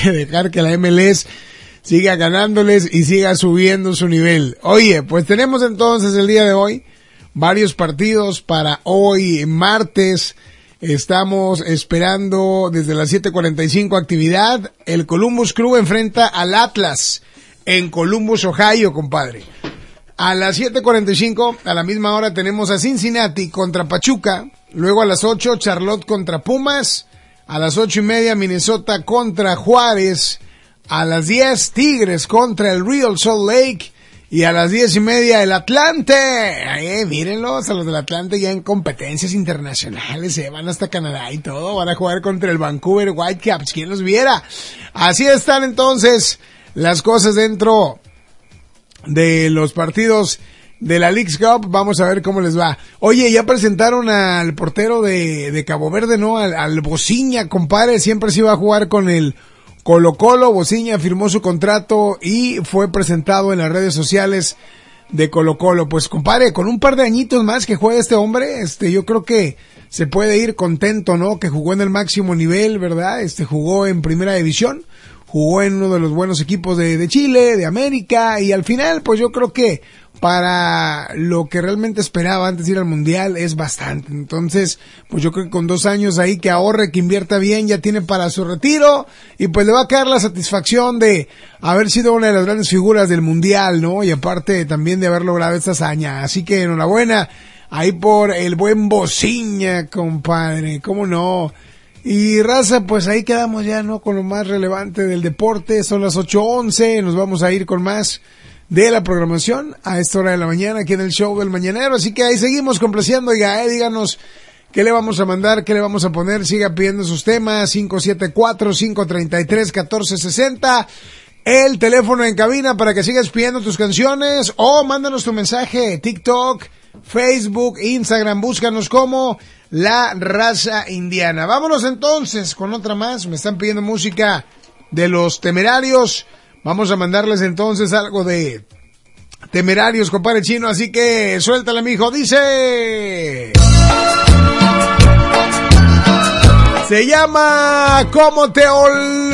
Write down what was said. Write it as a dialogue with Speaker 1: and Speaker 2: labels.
Speaker 1: que dejar que la MLS siga ganándoles y siga subiendo su nivel. Oye, pues tenemos entonces el día de hoy varios partidos para hoy, martes. Estamos esperando desde las 7:45 actividad. El Columbus Crew enfrenta al Atlas en Columbus, Ohio, compadre. A las 7:45, a la misma hora, tenemos a Cincinnati contra Pachuca. Luego a las 8, Charlotte contra Pumas. A las 8:30, Minnesota contra Juárez. A las 10, Tigres contra el Real Salt Lake. Y a las 10:30, el Atlante. Mírenlos, a los del Atlante ya en competencias internacionales. Se van hasta Canadá y todo. Van a jugar contra el Vancouver Whitecaps. ¿Quién los viera? Así están entonces las cosas dentro de los partidos de la Leagues Cup. Vamos a ver cómo les va. Oye, ya presentaron al portero de Cabo Verde, ¿no? Al Bociña, compadre. Siempre se iba a jugar con el Colo-Colo. Bociña firmó su contrato y fue presentado en las redes sociales de Colo-Colo. Pues, compadre, con un par de añitos más que juegue este hombre, yo creo que se puede ir contento, ¿no? Que jugó en el máximo nivel, ¿verdad? Jugó en primera división, jugó en uno de los buenos equipos de Chile, de América, y al final, pues yo creo que para lo que realmente esperaba antes de ir al Mundial es bastante. Entonces, pues yo creo que con 2 años ahí que ahorre, que invierta bien, ya tiene para su retiro, y pues le va a caer la satisfacción de haber sido una de las grandes figuras del Mundial, ¿no? Y aparte también de haber logrado esta hazaña. Así que enhorabuena ahí por el buen Bociña, compadre, ¿cómo no? Y raza, pues ahí quedamos ya, ¿no? Con lo más relevante del deporte. Son las 8:11, nos vamos a ir con más de la programación a esta hora de la mañana aquí en el show del Mañanero. Así que ahí seguimos complaciendo. Oiga, díganos qué le vamos a mandar, qué le vamos a poner. Siga pidiendo sus temas. 574-533-1460. El teléfono en cabina para que sigas pidiendo tus canciones o mándanos tu mensaje. TikTok, Facebook, Instagram. Búscanos como La Raza Indiana. Vámonos entonces con otra más. Me están pidiendo música de Los Temerarios. Vamos a mandarles entonces algo de Temerarios, compadre Chino, así que suéltale, mijo. Dice, se llama ¿Cómo te olvidé?